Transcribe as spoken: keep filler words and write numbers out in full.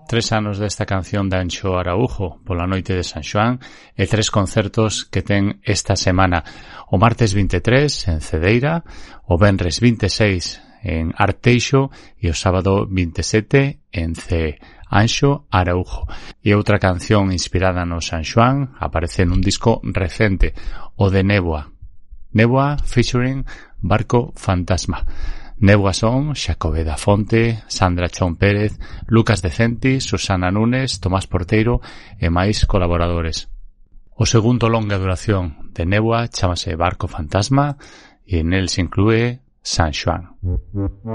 Tres anos desta canción de Anxo Araújo pola noite de San Xoán e tres concertos que ten esta semana. O martes vinte e tres en Cedeira, o venres vinte e seis en Arteixo e o sábado vinte e sete en Cee. Anxo Araújo. E outra canción inspirada no San Xoán aparece nun disco recente, o de Néboa. Néboa featuring Barco Fantasma. Néboa son Xacobe da Fonte, Sandra Chón Pérez, Lucas Decenti, Susana Núñez, Tomás Porteiro e máis colaboradores. O segundo longa duración de Néboa chámase Barco Fantasma e nel se inclúe San Xoán.